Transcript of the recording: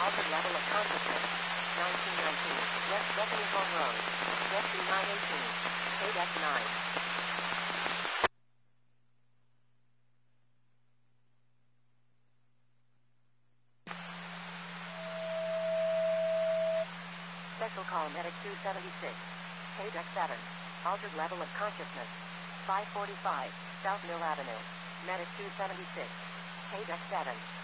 Altered level of consciousness. 1919. West Bethany Home Road. Rescue 918. KDEX 9. Special call Medic 276. KDEX 7. Altered level of consciousness. 545. South Mill Avenue. Medic 276. KDEX 7.